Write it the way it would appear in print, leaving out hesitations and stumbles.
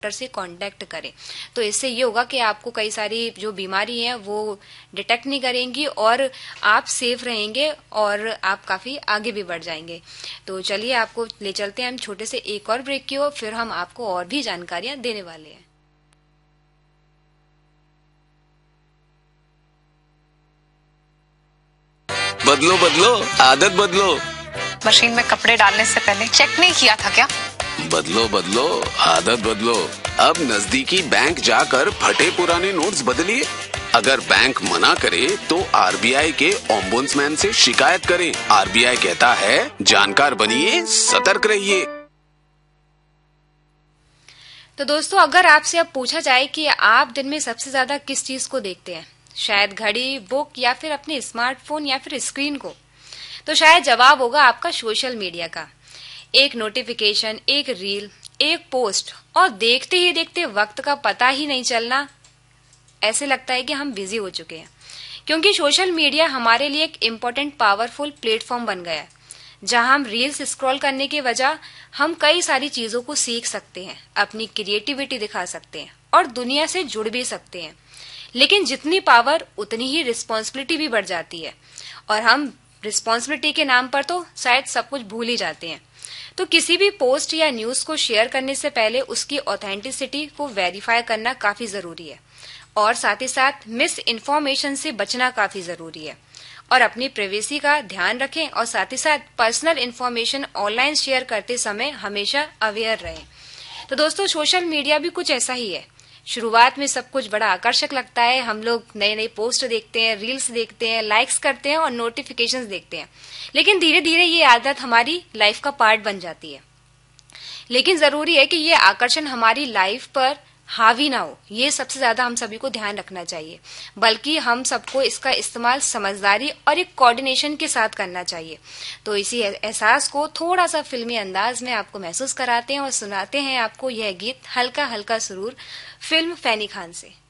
Doctor से contact करें। तो इससे ये होगा कि आपको कई सारी जो बीमारी है वो डिटेक्ट नहीं करेंगी और आप सेफ रहेंगे और आप काफी आगे भी बढ़ जाएंगे। तो चलिए आपको ले चलते हैं हम छोटे से एक और ब्रेक की ओर, फिर हम आपको और भी जानकारियां देने वाले हैं। बदलो बदलो आदत बदलो। मशीन में कपड़े डालने से पहले चेक नहीं किया था क्या? बदलो बदलो आदत बदलो। अब नजदीकी बैंक जाकर फटे पुराने नोट्स बदलिए। अगर बैंक मना करे तो आरबीआई के ओम्बुड्समैन से शिकायत करें। आरबीआई कहता है जानकार बनिए, सतर्क रहिए। तो दोस्तों, अगर आपसे अब पूछा जाए कि आप दिन में सबसे ज्यादा किस चीज को देखते हैं, शायद घड़ी, बुक या फिर अपने स्मार्टफोन या फिर स्क्रीन को, तो शायद जवाब होगा आपका सोशल मीडिया का। एक नोटिफिकेशन, एक रील, एक पोस्ट और देखते ही देखते वक्त का पता ही नहीं चलना। ऐसे लगता है कि हम बिजी हो चुके हैं, क्योंकि सोशल मीडिया हमारे लिए एक इम्पोर्टेंट पावरफुल प्लेटफॉर्म बन गया है, जहां हम रील्स स्क्रॉल करने के वजह हम कई सारी चीजों को सीख सकते हैं, अपनी क्रिएटिविटी दिखा सकते हैं और दुनिया से जुड़ भी सकते हैं। लेकिन जितनी पावर उतनी ही रिस्पॉन्सिबिलिटी भी बढ़ जाती है और हम रिस्पॉन्सिबिलिटी के नाम पर तो शायद सब कुछ भूल ही जाते हैं। तो किसी भी पोस्ट या न्यूज को शेयर करने से पहले उसकी ऑथेंटिसिटी को वेरीफाई करना काफी जरूरी है और साथ ही साथ मिस इन्फॉर्मेशन से बचना काफी जरूरी है। और अपनी प्राइवेसी का ध्यान रखें और साथ ही साथ पर्सनल इन्फॉर्मेशन ऑनलाइन शेयर करते समय हमेशा अवेयर रहें। तो दोस्तों, सोशल मीडिया भी कुछ ऐसा ही है। शुरुआत में सब कुछ बड़ा आकर्षक लगता है, हम लोग नए नए पोस्ट देखते हैं, रील्स देखते हैं, लाइक्स करते हैं और नोटिफिकेशंस देखते हैं, लेकिन धीरे धीरे ये आदत हमारी लाइफ का पार्ट बन जाती है। लेकिन जरूरी है कि ये आकर्षण हमारी लाइफ पर हावी ना हो, ये सबसे ज्यादा हम सभी को ध्यान रखना चाहिए, बल्कि हम सबको इसका इस्तेमाल समझदारी और एक कोऑर्डिनेशन के साथ करना चाहिए। तो इसी एहसास को थोड़ा सा फिल्मी अंदाज में आपको महसूस कराते हैं और सुनाते हैं आपको यह गीत हल्का हल्का सुरूर फिल्म फैनी खान से।